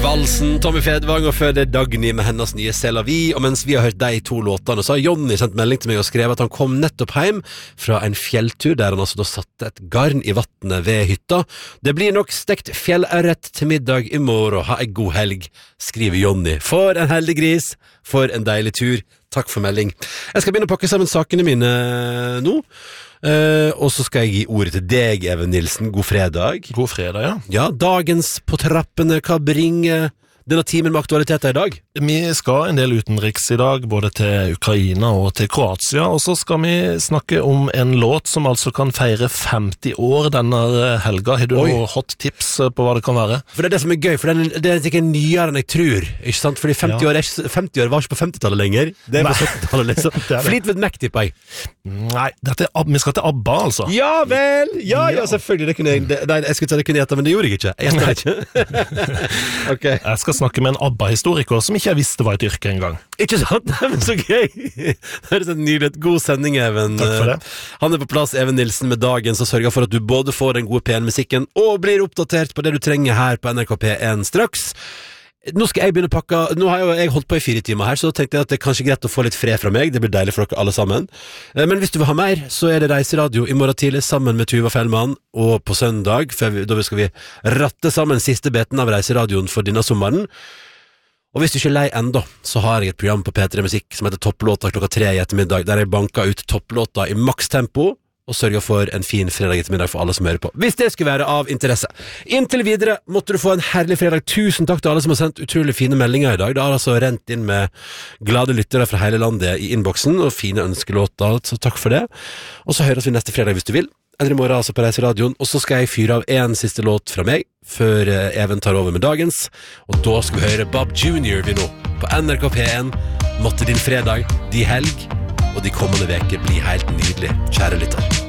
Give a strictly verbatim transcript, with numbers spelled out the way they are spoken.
Valsen, Tommy Fedvang, og før det Dagny med hennes nye C'est la vie. Og mens vi har hørt de to låtene, så har Jonny sendt melding til meg og skrevet at han kom nettopp hjem fra en fjelltur, der han altså da satte et garn i vattnet ved hytta. Det blir nok stekt fjellørret til middag i morgen. Ha en god helg, skriver Jonny. For en heldig gris, for en deilig tur. Takk for melding. Jeg skal begynne å pakke sammen sakene mine nå. Uh, og så skal jeg gi ordet til deg, Even Nilsen. God fredag. God fredag, ja. Ja, dagens på trappene. Hva bringer denne timen med aktualiteter i dag? Vi skal en del utenriks i dag, både til Ukraina og til Kroatia, og så skal vi snakke om en låt som altså kan feire femti år denne helga. Har du Oi. noen hot tips på hva det kan være? For det er det som er gøy, for det er, det er ikke nyere enn jeg tror, ikke sant? Fordi femti, Ja. år, er ikke, femti år var ikke på femtitallet lenger. Det er på Nei. syttitallet liksom. Det er det. Fleetwood Mac, tipper jeg. Nei, dette er, Ab- vi skal til ABBA, altså. Ja vel! Ja, ja, Ja. selvfølgelig. Det kunne jeg, det, nei, jeg skulle si det kunne jeg gjette, men det gjorde jeg ikke. Jeg gjettet det ikke. Ok. Jeg skal snakke med en ABBA-historiker som ikke jeg visste var et yrke engang. Ikke sant? Nei, men så gøy! Det er så nydelig. God sending, Even. Takk for det. Han er på plass, Even Nilsen, med dagen, som sørger for at du både får den gode P en-musikken og blir oppdatert på det du trenger her på N R K P en straks. Nå skal jeg begynne å pakke. Nå har jo jeg holdt på i fire timer her, så tenkte jeg at det er kanskje greit å få litt fred fra meg. Det blir deilig for dere alle sammen. Men hvis du vil ha mer, så er det Reiseradio i morgen tidlig sammen med Tuva Fellmann, og på søndag, for vi, da skal vi ratte sammen siste beten av Reiseradioen for denne sommeren. Og hvis du ikke er lei enda, så har jeg et program på P tre Musikk som heter Topplåta klokka tre i ettermiddag, der jeg banker ut topplåta i maks tempo og sørger for en fin fredag ettermiddag for alle som hører på. Hvis det skulle være av interesse. Inntil videre måtte du få en herlig fredag. Tusen takk til alle som har sendt utrolig fine meldinger i dag. Det har altså rent inn med glade lyttere fra hele landet i innboksen, og fine ønskelåter, så takk for det. Og så høres vi neste fredag hvis du vil. Eller i morgen altså på Reiseradioen. Og så skal jeg fyre av en siste låt fra meg, før Even tar over med dagens. Og da skal vi høre Bob junior vi nå, på N R K P en. Måtte din fredag, de helg, og de kommende veker bli helt nydelig, kjære lytter.